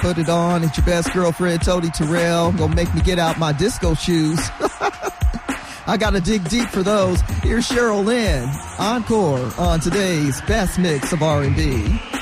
put it on. It's your best girlfriend, Tony Terrell. Gonna make me get out my disco shoes. I gotta dig deep for those. Here's Cheryl Lynn, encore on today's best mix of R&B.